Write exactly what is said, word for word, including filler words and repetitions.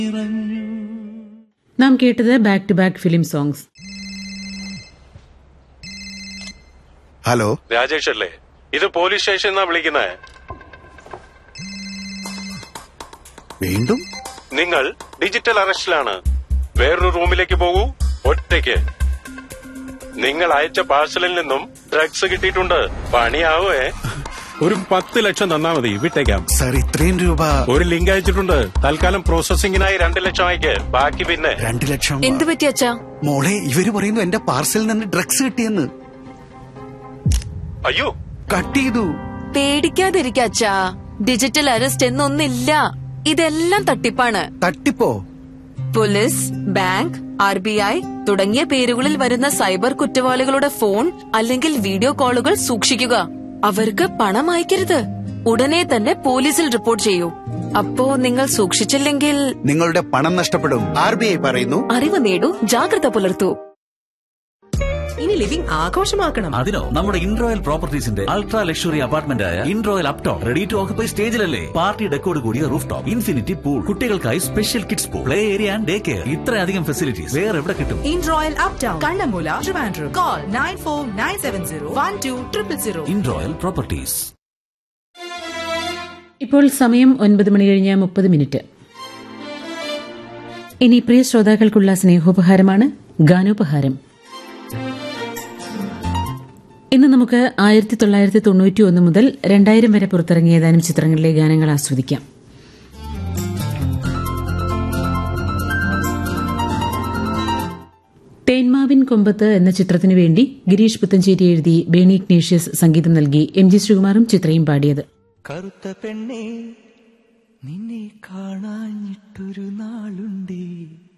നാം കേട്ടത് back to back film songs. Hello, Rajesh അല്ലേ? ഇത് പോലീസ് സ്റ്റേഷൻ എന്നാ വിളിക്കുന്നത്. വീണ്ടും നിങ്ങൾ ഡിജിറ്റൽ അറസ്റ്റിലാണ്. വേറൊരു റൂമിലേക്ക് പോകൂ, ഒറ്റയ്ക്ക്. നിങ്ങൾ അയച്ച പാഴ്സലിൽ നിന്നും ഡ്രഗ്സ് കിട്ടിയിട്ടുണ്ട്. പണിയാവേ. ഒരു പത്ത് ലക്ഷം തന്നാ മതി, വിട്ടേക്കാം. സാർ, ഇത്രയും രൂപ? ഒരു ലിങ്ക് അയച്ചിട്ടുണ്ട്. തൽക്കാലം പ്രോസസിംഗിനായി രണ്ട് ലക്ഷം അയക്ക്, ബാക്കി പിന്നെ. രണ്ട് ലക്ഷം? എന്ത് പറ്റി അച്ഛാ? മോളെ, ഇവര് പറയുന്നു എന്റെ പാർസലിൽ നിന്ന് ഡ്രഗ്സ് കിട്ടിയെന്ന്. അയ്യോ, കട്ട് ചെയ്തു. പേടിക്കാതിരിക്ക അച്ഛാ. Digital arrest എന്നൊന്നില്ല. ഇതെല്ലാം തട്ടിപ്പാണ്. തട്ടിപ്പോ? Police, bank, R B I തുടങ്ങിയ പേരുകളിൽ വരുന്ന സൈബർ കുറ്റവാളികളുടെ ഫോൺ അല്ലെങ്കിൽ വീഡിയോ കോളുകൾ സൂക്ഷിക്കുക. അവർക്ക് പണം അയക്കരുത്. ഉടനെ തന്നെ പോലീസിൽ റിപ്പോർട്ട് ചെയ്യൂ. അപ്പോ നിങ്ങൾ സൂക്ഷിച്ചില്ലെങ്കിൽ നിങ്ങളുടെ പണം നഷ്ടപ്പെടും. ആർ ബി ഐ പറയുന്നു. അറിവ് നേടൂ, ജാഗ്രത പുലർത്തൂ. ഇനി ലിവിംഗ് ആഘോഷമാക്കണം. അതിനോ നമ്മുടെ ഇൻറോയൽ പ്രോപ്പർട്ടീസിന്റെ അൾട്രാ ലക്ഷറി അപ്പാർട്ട്മെന്റ് ആയ ഇൻറോയൽ Upton ready to occupy സ്റ്റേജിലല്ലേ. Party ഡെക്കോട് കൂടിയ റൂഫ് ടോപ്പ്, ഇൻഫിനിറ്റി പൂൾ, കുട്ടികൾക്കായി special kids pool, play area and day care. ഇത്രയധികം ഫെസിലിറ്റീസ് വേറെ എവിടെ കിട്ടും? ഇൻറോയൽ uptown, Kannammoola, Trivandrum. Call nine four nine seven zero one two triple zero. ഇൻറോയൽ properties. ഇപ്പോൾ സമയം ഒൻപത് മണി കഴിഞ്ഞ് മുപ്പത് മിനിറ്റ്. ഇനി പ്രിയ ശ്രോതാക്കൾക്കുള്ള സ്നേഹോപഹാരമാണ് ഗാനോപഹാരം. ഇന്ന് നമുക്ക് ആയിരത്തി തൊള്ളായിരത്തി തൊണ്ണൂറ്റി ഒന്ന് മുതൽ രണ്ടായിരം വരെ പുറത്തിറങ്ങിയ ഏതാനും ചിത്രങ്ങളിലെ ഗാനങ്ങൾ ആസ്വദിക്കാം. തേന്മാവിൻ കൊമ്പത്ത് എന്ന ചിത്രത്തിനു വേണ്ടി ഗിരീഷ് പുത്തഞ്ചേരി എഴുതി ബേണി ഇഗ്നേഷ്യസ് സംഗീതം നൽകി എം ജി ശ്രീകുമാറും ചിത്രയും പാടിയത്. കറുത്ത പെണ്ണേ, നിന്നെ കാണാഞ്ഞിട്ടൊരു നാളുണ്ടേ.